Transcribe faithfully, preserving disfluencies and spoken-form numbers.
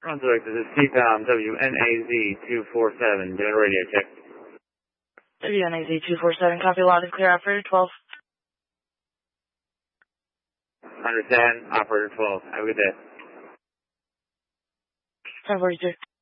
Brunswick, this is C PAL W N A Z two four seven, doing a radio check. W N A Z two four seven, copy loud and clear, operator twelve. Understand, operator twelve. Have a good day. ten forty-two.